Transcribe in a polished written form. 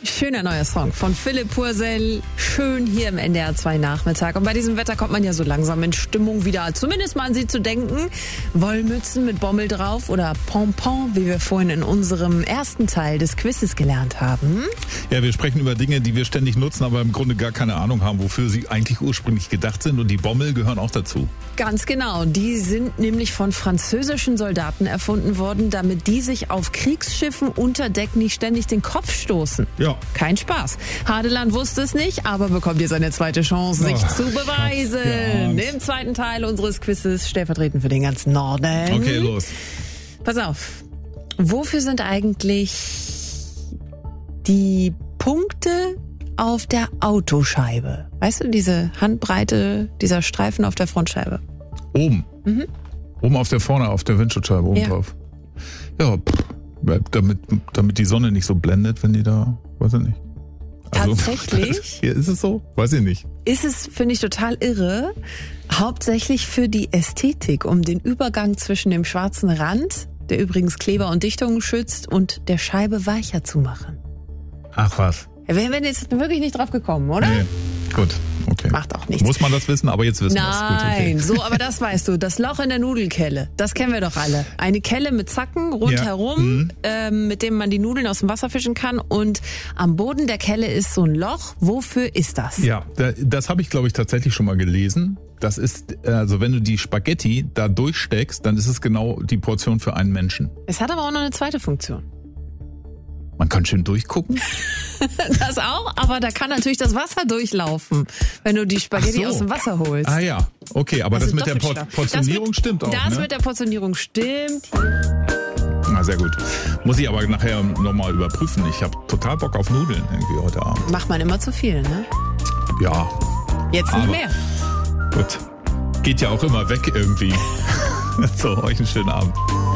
Schöner neuer Song von Philipp Purcell. Schön hier im NDR 2 Nachmittag. Und bei diesem Wetter kommt man ja so langsam in Stimmung wieder, zumindest mal an sie zu denken. Wollmützen mit Bommel drauf oder Pompon, wie wir vorhin in unserem ersten Teil des Quizzes gelernt haben. Ja, wir sprechen über Dinge, die wir ständig nutzen, aber im Grunde gar keine Ahnung haben, wofür sie eigentlich ursprünglich gedacht sind. Und die Bommel gehören auch dazu. Ganz genau. Die sind nämlich von französischen Soldaten erfunden worden, damit die sich auf Kriegsschiffen unter Deck nicht ständig den Kopf stoßen. Ja. Kein Spaß. Hadeland wusste es nicht, aber bekommt jetzt eine zweite Chance, sich zu beweisen. Im zweiten Teil unseres Quizzes, stellvertretend für den ganzen Norden. Okay, los. Pass auf. Wofür sind eigentlich die Punkte auf der Autoscheibe? Weißt du, diese Handbreite, dieser Streifen auf der Frontscheibe? Oben. Oben auf der vorne, auf der Windschutzscheibe, oben drauf. Ja, damit die Sonne nicht so blendet, wenn die da, weiß ich nicht. Also, tatsächlich? Ist es so? Weiß ich nicht. Ist es, finde ich, total irre. Hauptsächlich für die Ästhetik, um den Übergang zwischen dem schwarzen Rand, der übrigens Kleber und Dichtungen schützt, und der Scheibe weicher zu machen. Ach was. Ja, wir wären jetzt wirklich nicht drauf gekommen, oder? Nee. Gut, okay. Macht auch nichts. Muss man das wissen, aber jetzt wissen wir es. Nein, so, aber das weißt du. Das Loch in der Nudelkelle, das kennen wir doch alle. Eine Kelle mit Zacken rundherum, mit dem man die Nudeln aus dem Wasser fischen kann. Und am Boden der Kelle ist so ein Loch. Wofür ist das? Ja, das habe ich, glaube ich, tatsächlich schon mal gelesen. Das ist, also wenn du die Spaghetti da durchsteckst, dann ist es genau die Portion für einen Menschen. Es hat aber auch noch eine zweite Funktion. Man kann schön durchgucken. Das auch, aber da kann natürlich das Wasser durchlaufen, wenn du die Spaghetti aus dem Wasser holst. Ah ja, okay, aber das mit der Portionierung stimmt auch, Das ne? mit der Portionierung stimmt. Na, sehr gut. Muss ich aber nachher nochmal überprüfen. Ich habe total Bock auf Nudeln irgendwie heute Abend. Macht man immer zu viel, ne? Ja. Jetzt nicht mehr. Gut. Geht ja auch immer weg irgendwie. So, euch einen schönen Abend.